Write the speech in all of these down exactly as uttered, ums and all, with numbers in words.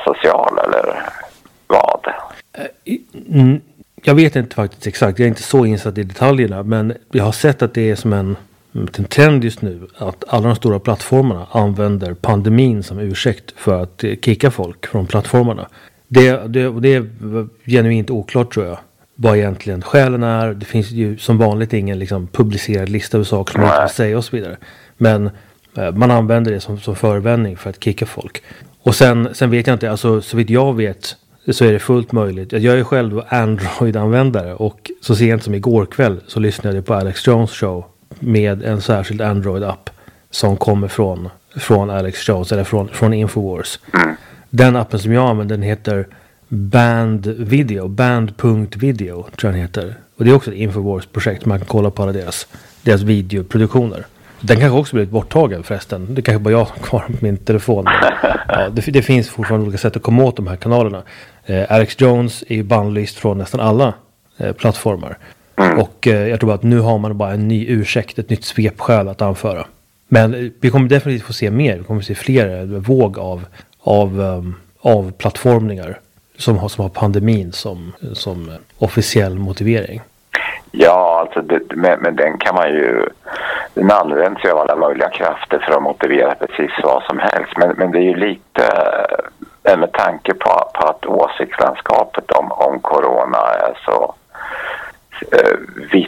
asocial eller vad? Mm, jag vet inte faktiskt exakt. Jag är inte så insatt i detaljerna. Men jag har sett att det är som en, en trend just nu. Att alla de stora plattformarna använder pandemin som ursäkt för att kicka folk från plattformarna. Det, det, det är genuint oklart tror jag. Vad egentligen skälen är. Det finns ju som vanligt ingen liksom, publicerad lista av saker som man inte vill säga och så vidare. Men eh, man använder det som, som förevändning för att kicka folk. Och sen, sen vet jag inte, alltså så vitt jag vet så är det fullt möjligt. Jag är själv Android-användare och så sent som igår kväll så lyssnade jag på Alex Jones show med en särskild Android-app som kommer från, från Alex Jones eller från, från Infowars. Den appen som jag använder den heter Band Video, band punkt video tror jag den heter. Och det är också ett Infowars-projekt, man kan kolla på alla deras, deras videoproduktioner. Den kanske också blivit borttagen förresten. Det kanske bara jag som kvar på min telefon. Ja, det, det finns fortfarande olika sätt att komma åt de här kanalerna. Eh, Alex Jones är ju bannlyst från nästan alla eh, plattformar. Och eh, jag tror bara att nu har man bara en ny ursäkt, ett nytt svepskäl att anföra. Men eh, vi kommer definitivt få se mer. Vi kommer se fler eh, våg av, av, um, av plattformningar som har, som har pandemin som, som eh, officiell motivering. Ja, alltså det, men, men den kan man ju, den används ju av alla möjliga krafter för att motivera precis vad som helst. Men, men det är ju lite äh, med tanke på, på att åsiktslandskapet om, om corona är så äh, vitt.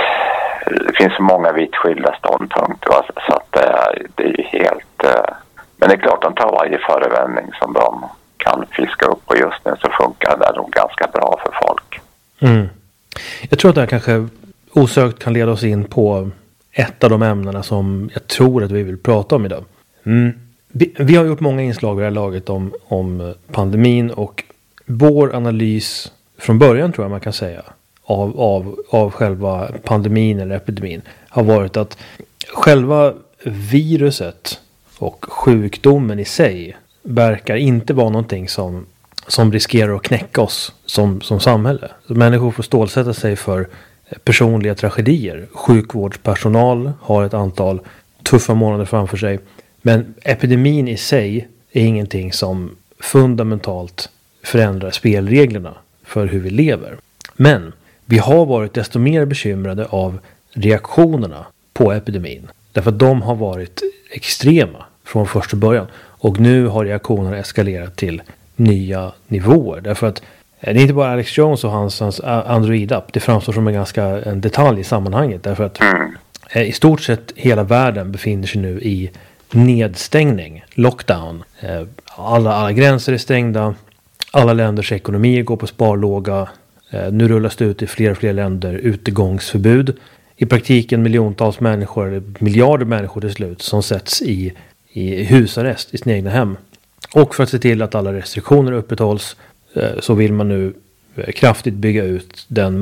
Det finns så många vitt skilda ståndpunkter va? Så att det är, det är ju helt... Äh, men det är klart, de tar varje förevändning som de kan fiska upp och just nu så funkar det nog ganska bra för folk. Mm. Jag tror att det här kanske osökt kan leda oss in på ett av de ämnena som jag tror att vi vill prata om idag. Mm. Vi, vi har gjort många inslag i det här laget om, om pandemin och vår analys från början tror jag man kan säga av, av, av själva pandemin eller epidemin har varit att själva viruset och sjukdomen i sig verkar inte vara någonting som som riskerar att knäcka oss som, som samhälle. Människor får stålsätta sig för personliga tragedier. Sjukvårdspersonal har ett antal tuffa månader framför sig. Men epidemin i sig är ingenting som fundamentalt förändrar spelreglerna för hur vi lever. Men vi har varit desto mer bekymrade av reaktionerna på epidemin. Därför att de har varit extrema från första början. Och nu har reaktionerna eskalerat till nya nivåer. Därför att det är inte bara Alex Jones och hans, hans Android-app. Det framstår som en ganska en detalj i sammanhanget. Därför att eh, i stort sett hela världen befinner sig nu i nedstängning, lockdown. Eh, alla, alla gränser är stängda. Alla länders ekonomier går på sparlåga. Eh, nu rullas det ut i fler och fler länder utegångsförbud. I praktiken miljontals människor, eller miljarder människor till slut, som sätts i, i husarrest i sina egna hem. Och för att se till att alla restriktioner upprätthålls så vill man nu kraftigt bygga ut den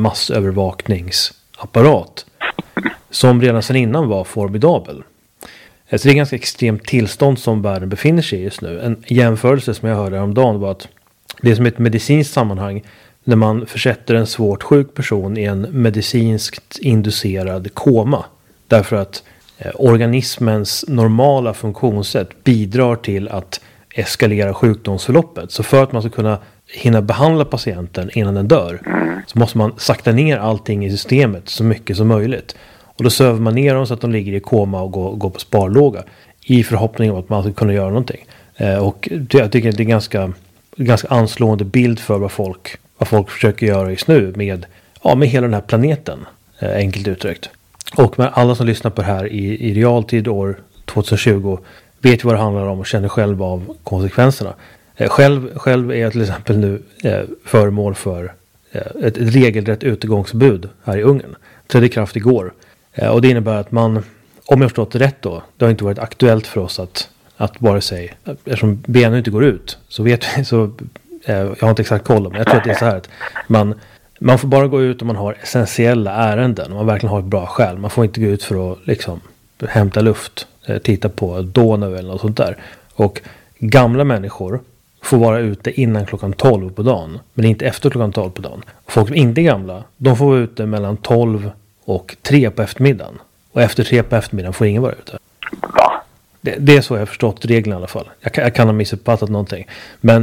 massövervakningsapparat som redan sedan innan var formidabel. Så det är ett ganska extremt tillstånd som världen befinner sig i just nu. En jämförelse som jag hörde häromdagen var att det är som ett medicinskt sammanhang när man försätter en svårt sjuk person i en medicinskt inducerad koma. Därför att organismens normala funktionssätt bidrar till att eskalera sjukdomsförloppet. Så för att man ska kunna hinna behandla patienten innan den dör så måste man sakta ner allting i systemet så mycket som möjligt. Och då söver man ner dem så att de ligger i koma och går, går på sparlåga i förhoppning om att man ska kunna göra någonting. Eh, och jag tycker det är en ganska, ganska anslående bild för vad folk, vad folk försöker göra just nu med, ja, med hela den här planeten, eh, enkelt uttryckt. Och med alla som lyssnar på det här i, i realtid år tjugohundratjugo vet vad det handlar om och känner själv av konsekvenserna. Eh, själv, själv är jag till exempel nu eh, föremål för eh, ett, ett regelrätt utegångsbud här i Ungern. Trädde i kraft igår. Eh, och det innebär att man, om jag förstått det rätt då, det har inte varit aktuellt för oss att, att bara säga, eftersom B N inte går ut så vet vi, så eh, jag har inte exakt koll om, men jag tror att det är så här att man, man får bara gå ut om man har essentiella ärenden, om man verkligen har ett bra skäl. Man får inte gå ut för att liksom hämta luft, titta på Donau eller något sånt där. Och gamla människor får vara ute innan klockan tolv på dagen, men inte efter klockan tolv på dagen. Folk som inte är gamla, de får vara ute mellan tolv och tre på eftermiddagen. Och efter tre på eftermiddagen får ingen vara ute. Va? Det, det är så jag har förstått reglerna i alla fall. Jag, jag kan ha missuppfattat någonting. Men